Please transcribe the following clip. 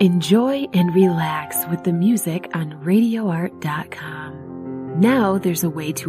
Enjoy and relax with the music on RadioArt.com. Now there's a way to